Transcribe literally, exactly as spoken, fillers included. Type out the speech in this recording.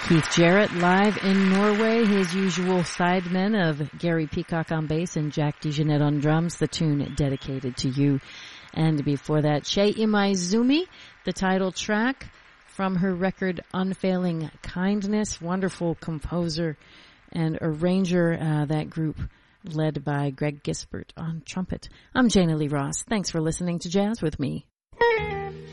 Keith Jarrett live in Norway, his usual sidemen of Gary Peacock on bass and Jack DeJohnette on drums, the tune dedicated to you. And before that, Shei Imaizumi, the title track from her record Unfailing Kindness, wonderful composer and arranger, uh, that group led by Greg Gisbert on trumpet. I'm Jana Lee Ross. Thanks for listening to Jazz with Me.